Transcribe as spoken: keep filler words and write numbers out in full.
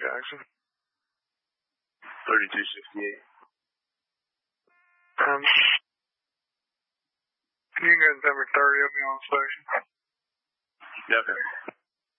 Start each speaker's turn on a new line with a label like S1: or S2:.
S1: Jackson.
S2: thirty-two sixty-eight.
S1: Um, you can go to number thirty. I'll be on the station.
S2: Yeah, okay.